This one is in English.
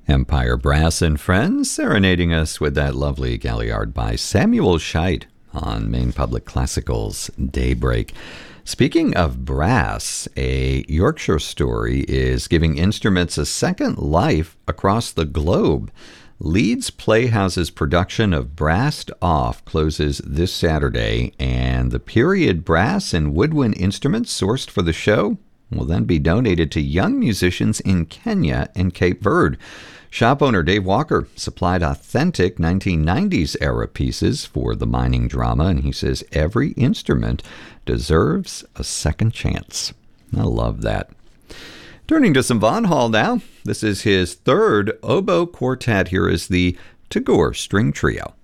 Empire Brass and Friends serenading us with that lovely Galliard by Samuel Scheidt on Maine Public Classical's Daybreak. Speaking of brass, a Yorkshire story is giving instruments a second life across the globe. Leeds Playhouse's production of Brassed Off closes this Saturday, and the period brass and woodwind instruments sourced for the show will then be donated to young musicians in Kenya and Cape Verde. Shop owner Dave Walker supplied authentic 1990s-era pieces for the mining drama, and he says every instrument deserves a second chance. I love that. Turning to some Von Hall now. This is his third oboe quartet. Here is the Tagore String Trio.